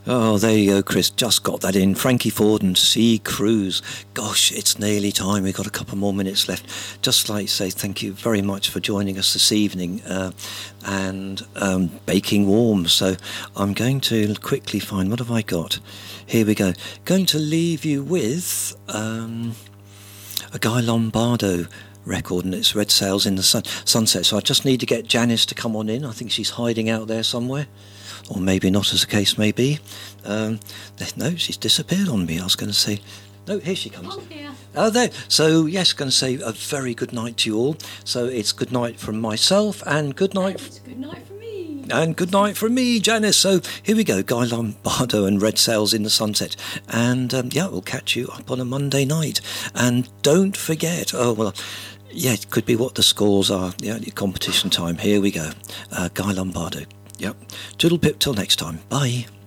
Oh, there you go, Chris. Just got that in. Frankie Ford and Sea Cruise. Gosh, it's nearly time. We've got a couple more minutes left. Just like to say thank you very much for joining us this evening and baking warm. So I'm going to quickly find, what have I got? Here we go. Going to leave you with a Guy Lombardo record, and it's Red Sails in the Sunset. So I just need to get Janice to come on in. I think she's hiding out there somewhere. Or maybe not, as the case may be. No, she's disappeared on me. I was going to say, no, here she comes. Oh, here. Oh, there. So, yes, going to say a very good night to you all. So it's good night from myself and good night. And good night from me. And good night from me, Janice. So here we go, Guy Lombardo and Red Sails in the Sunset. And, we'll catch you up on a Monday night. And don't forget, it could be what the scores are. Yeah, competition time. Here we go. Guy Lombardo. Yep. Toodle pip till next time. Bye.